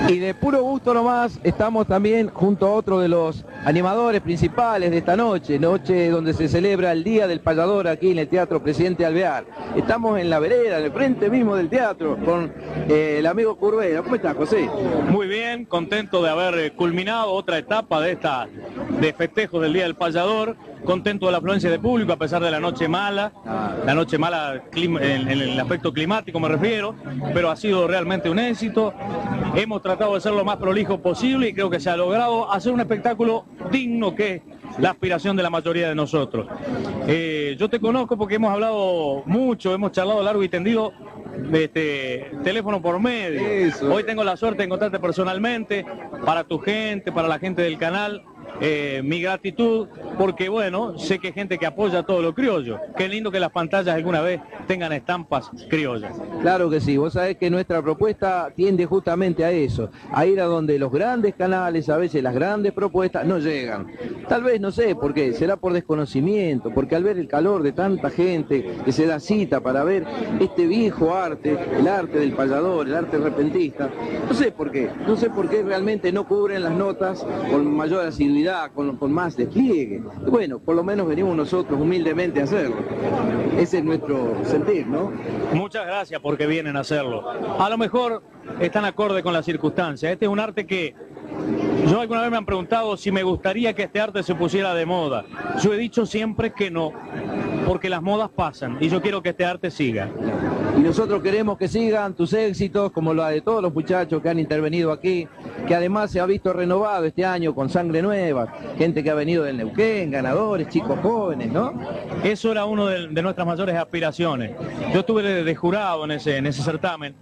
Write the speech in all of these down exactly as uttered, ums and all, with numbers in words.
Y de puro gusto nomás, estamos también junto a otro de los animadores principales de esta noche, noche donde se celebra el Día del Payador aquí en el Teatro Presidente Alvear. Estamos en la vereda, en el frente mismo del teatro, con eh, el amigo Curvera. ¿Cómo estás, José? Muy bien, contento de haber culminado otra etapa de esta de festejo del Día del Payador, contento de la afluencia de público a pesar de la noche mala, la noche mala en, en el aspecto climático me refiero, pero ha sido realmente un éxito. Hemos tratado de ser lo más prolijo posible y creo que se ha logrado hacer un espectáculo digno, que es la aspiración de la mayoría de nosotros. Eh, yo te conozco porque hemos hablado mucho, hemos charlado largo y tendido, este, teléfono por medio. Eso. Hoy tengo la suerte de encontrarte personalmente, para tu gente, para la gente del canal. Eh, mi gratitud, porque bueno, sé que hay gente que apoya todo lo criollo. Qué lindo que las pantallas alguna vez tengan estampas criollas. Claro que sí, vos sabés que nuestra propuesta tiende justamente a eso, a ir a donde los grandes canales, a veces las grandes propuestas no llegan. Tal vez, no sé por qué, será por desconocimiento, porque al ver el calor de tanta gente que se da cita para ver este viejo arte, el arte del payador, el arte repentista, no sé por qué, no sé por qué realmente no cubren las notas con mayor asiduidad, Con, con más despliegue. Bueno, por lo menos venimos nosotros humildemente a hacerlo. Ese es nuestro sentir, ¿no? Muchas gracias porque vienen a hacerlo. A lo mejor están acorde con las circunstancias. Este es un arte que yo alguna vez me han preguntado si me gustaría que este arte se pusiera de moda. Yo he dicho siempre que no, porque las modas pasan y yo quiero que este arte siga. Y nosotros queremos que sigan tus éxitos, como la de todos los muchachos que han intervenido aquí, que además se ha visto renovado este año con sangre nueva, gente que ha venido del Neuquén, ganadores, chicos jóvenes, ¿no? Eso era una de, de nuestras mayores aspiraciones. Yo estuve de, de jurado en ese, en ese certamen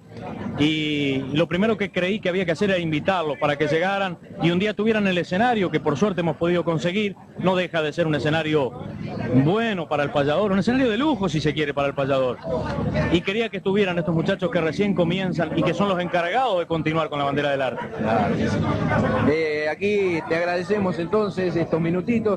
y lo primero que creí que había que hacer era invitarlos para que llegaran y un día tuvieran el escenario, que por suerte hemos podido conseguir. No deja de ser un escenario bueno para el payador, un escenario de lujo si se quiere para el payador. Y quería que estuvieran estos muchachos que recién comienzan y que son los encargados de continuar con la bandera del arte. Claro. Eh, aquí te agradecemos entonces estos minutitos.